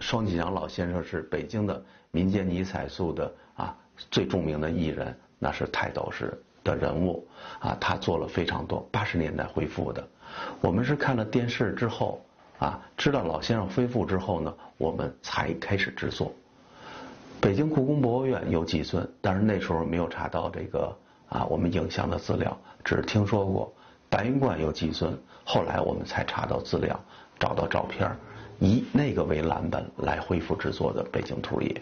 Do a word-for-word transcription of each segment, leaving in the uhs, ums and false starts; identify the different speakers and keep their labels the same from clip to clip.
Speaker 1: 双喜祥老先生是北京的民间尼彩塑的啊最著名的艺人，那是泰斗式的人物啊，他做了非常多，八十年代恢复的。我们是看了电视之后啊，知道老先生恢复之后呢，我们才开始制作。北京故宫博物院有几尊，但是那时候没有查到这个啊我们影像的资料，只是听说过。白云观有几尊，后来我们才查到资料，找到照片，以那个为蓝本来恢复制作的北京兔爷。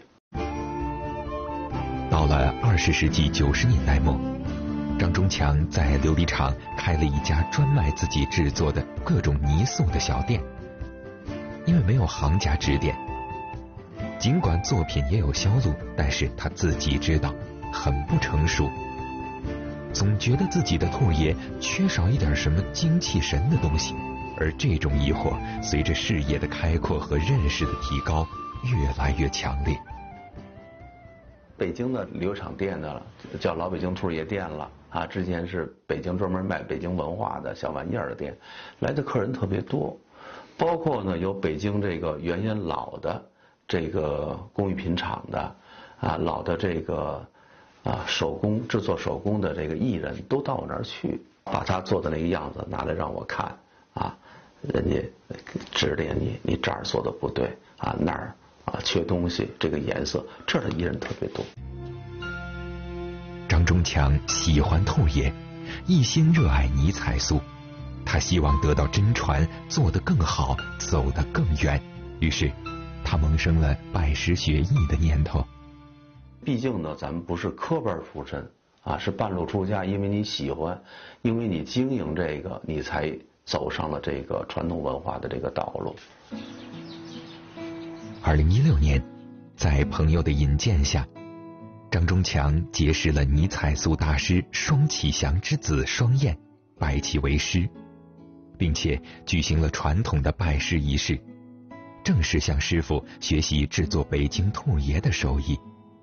Speaker 2: 到了二十世纪九十年代末，张忠强在琉璃厂开了一家专卖自己制作的各种泥塑的小店。因为没有行家指点，尽管作品也有销路，但是他自己知道很不成熟，总觉得自己的兔爷缺少一点什么精气神的东西，而这种疑惑随着视野的开阔和认识的提高越来越强烈。
Speaker 1: 北京的琉璃厂店呢叫老北京兔爷店了啊，之前是北京专门卖北京文化的小玩意儿的店，来的客人特别多，包括呢有北京这个原先老的这个工艺品厂的啊，老的这个啊手工制作手工的这个艺人都到我那儿去，把他做的那个样子拿来让我看啊，人家指点你，你这儿做的不对啊，那儿啊缺东西，这个颜色，这儿的艺人特别多。
Speaker 2: 张忠强喜欢兔爷，一心热爱泥彩塑，他希望得到真传，做得更好，走得更远，于是他萌生了拜师学艺的念头。
Speaker 1: 毕竟呢，咱们不是科班出身啊，是半路出家，因为你喜欢，因为你经营这个，你才走上了这个传统文化的这个道路。
Speaker 2: 二零一六年，在朋友的引荐下，张忠强结识了泥彩塑大师双启祥之子双燕，拜其为师，并且举行了传统的拜师仪式，正式向师傅学习制作北京兔爷的手艺。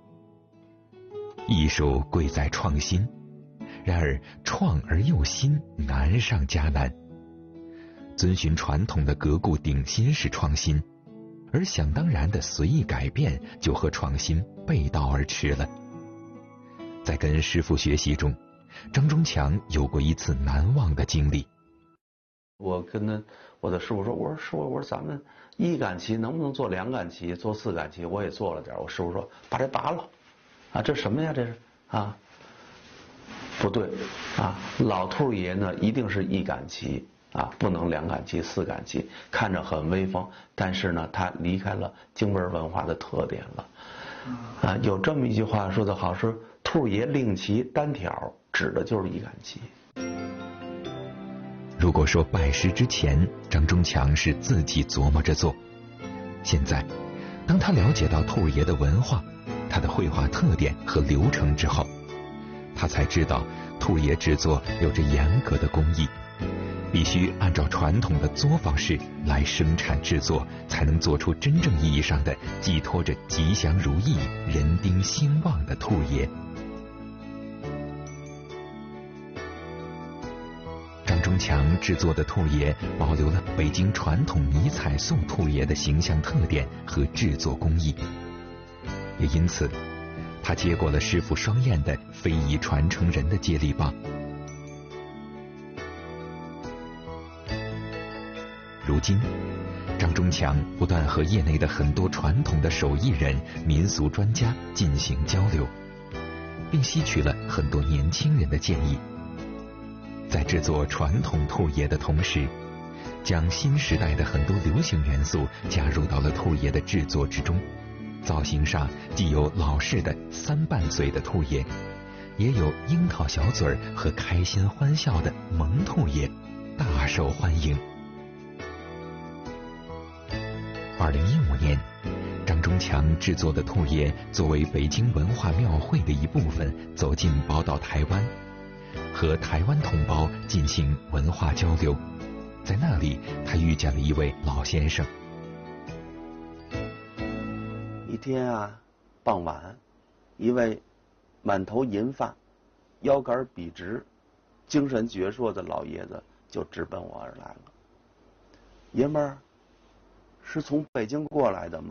Speaker 2: 艺术贵在创新，然而创而又新，难上加难。遵循传统的革故鼎新是创新，而想当然的随意改变就和创新背道而驰了。在跟师傅学习中，张忠强有过一次难忘的经历。
Speaker 1: 我跟他我的师傅说，我说师傅，我说咱们一杆旗能不能做两杆旗，做四杆旗？我也做了点。我师傅说把这拔了，啊，这什么呀？这是啊，不对啊，老兔爷呢一定是一杆旗啊，不能两杆旗、四杆旗，看着很威风，但是呢，他离开了京味文化的特点了。啊，有这么一句话说得好，说兔爷令旗单挑，指的就是一杆旗。
Speaker 2: 如果说拜师之前，张忠强是自己琢磨着做，现在当他了解到兔爷的文化，他的绘画特点和流程之后，他才知道兔爷制作有着严格的工艺，必须按照传统的作坊式来生产制作，才能做出真正意义上的寄托着吉祥如意、人丁兴旺的兔爷。张忠强制作的兔爷保留了北京传统泥彩塑兔爷的形象特点和制作工艺，也因此他接过了师傅双燕的非遗传承人的接力棒。如今张忠强不断和业内的很多传统的手艺人、民俗专家进行交流，并吸取了很多年轻人的建议，在制作传统兔爷的同时，将新时代的很多流行元素加入到了兔爷的制作之中。造型上既有老式的三瓣嘴的兔爷，也有樱桃小嘴儿和开心欢笑的萌兔爷，大受欢迎。二零一五年，张忠强制作的兔爷作为北京文化庙会的一部分走进宝岛台湾，和台湾同胞进行文化交流。在那里，他遇见了一位老先生。
Speaker 3: 一天啊，傍晚，一位满头银发、腰杆笔直、精神矍铄的老爷子就直奔我而来了。爷们儿，是从北京过来的吗？